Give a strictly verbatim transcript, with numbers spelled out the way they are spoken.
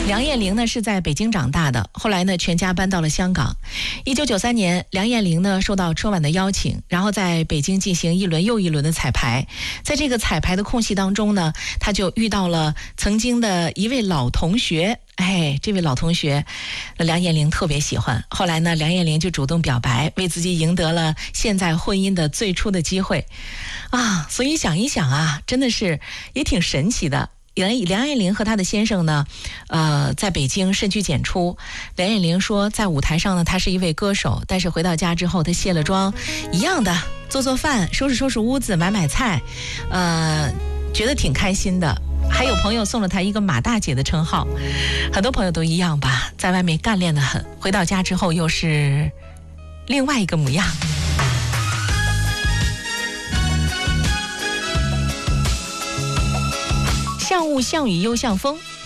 梁艳玲呢是在北京长大的，后来呢全家搬到了香港。一九九三年，梁艳玲呢受到春晚的邀请，然后在北京进行一轮又一轮的彩排。在这个彩排的空隙当中呢，她就遇到了曾经的一位老同学。哎，这位老同学，梁艳玲特别喜欢。后来呢，梁艳玲就主动表白，为自己赢得了现在婚姻的最初的机会啊。所以想一想啊，真的是也挺神奇的。梁梁艳玲和她的先生呢，呃，在北京深居简出。梁艳玲说，在舞台上呢，她是一位歌手，但是回到家之后，她卸了妆，一样的做做饭，收拾收拾屋子，买买菜，呃，觉得挺开心的。还有朋友送了她一个马大姐的称号。很多朋友都一样吧，在外面干练得很，回到家之后又是另外一个模样。像雾像雨又像风，